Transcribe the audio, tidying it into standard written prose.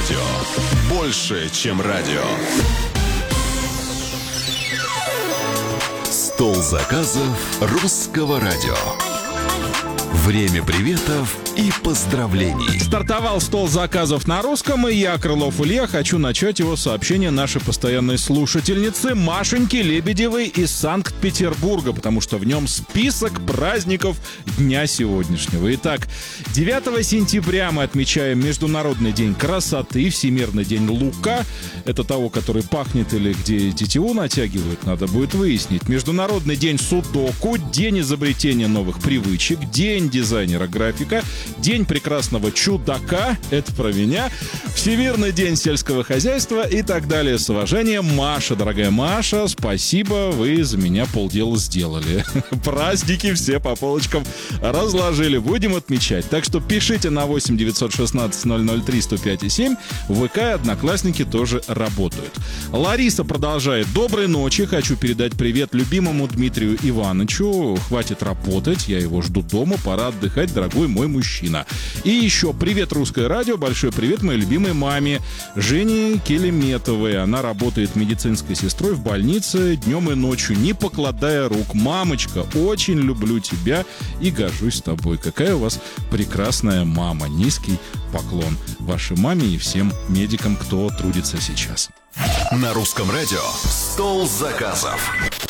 радио. Больше, чем радио. Стол заказов русского радио. Время приветов и поздравлений. Стартовал стол заказов на русском, и я, Крылов Илья, хочу начать его сообщение нашей постоянной слушательницы Машеньки Лебедевой из Санкт-Петербурга, потому что в нем список праздников дня сегодняшнего. Итак, 9 сентября мы отмечаем Международный день красоты, Всемирный день лука. Это того, который пахнет или где тетиву натягивают, надо будет выяснить. Международный день судоку, день изобретения новых привычек, день дизайнера-графика, день прекрасного чудака, это про меня, Всемирный день сельского хозяйства и так далее. С уважением, Маша. Дорогая Маша, спасибо, вы за меня полдела сделали. Праздники все по полочкам разложили, будем отмечать. Так что пишите на 8 916 003 105 7. ВК и Одноклассники тоже работают. Лариса продолжает. Доброй ночи, хочу передать привет любимому Дмитрию Ивановичу. Хватит работать, я его жду дома, пора отдыхать, дорогой мой мужчина. И еще привет, Русское радио, большой привет моей любимой маме Жене Келеметовой. Она работает медицинской сестрой в больнице днем и ночью, не покладая рук. Мамочка, очень люблю тебя и горжусь тобой. Какая у вас прекрасная мама. Низкий поклон вашей маме и всем медикам, кто трудится сейчас. На русском радио «Стол заказов».